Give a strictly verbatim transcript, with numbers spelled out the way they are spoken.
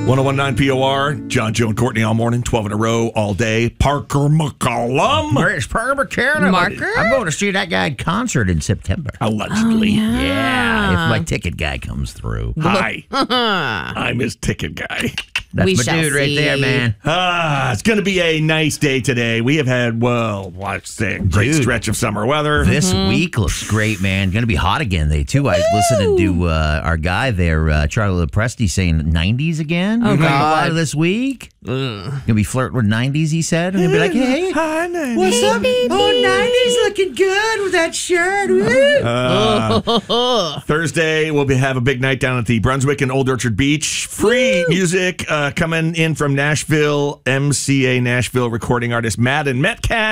one oh one point nine P O R, John, Joe, and Courtney all morning, twelve in a row, all day. Parker McCollum. Where's Parker McCollum? Marker? I'm going to see that guy in concert in September. Allegedly. Oh, yeah. Yeah, if my ticket guy comes through. Hi. I'm his ticket guy. That's We my shall dude right see. there, man. Ah, it's going to be a nice day today. We have had, well, let's say, a great Dude. stretch of summer weather. This week looks great, man. Going to be hot again, they too. I listened to uh, our guy there, uh, Charlie Lepresti, saying nineties again. Oh, A lot God. of this week. Going to be flirting with nineties, he said. And he'll be like, hey, Hi, nineties. what's up? Oh, nineties looking good with that shirt. Woo. Uh, Thursday, we'll be, have a big night down at the Brunswick and Old Orchard Beach. Free music uh, coming in from Nashville, M C A Nashville recording artist Madden Metcalf.